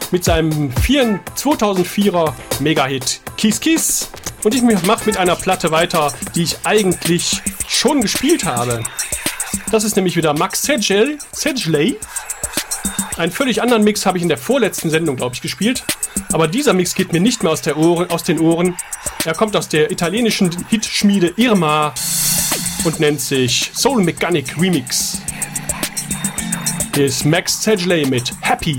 mit seinem 2004er Mega-Hit Kiss Kiss. Und ich mache mit einer Platte weiter, die ich eigentlich schon gespielt habe. Das ist nämlich wieder Max Sedgley. Einen völlig anderen Mix habe ich in der vorletzten Sendung, glaube ich, gespielt. Aber dieser Mix geht mir nicht mehr aus den Ohren. Er kommt aus der italienischen Hitschmiede Irma und nennt sich Soul Mechanic Remix. Hier ist Max Sedgley mit Happy.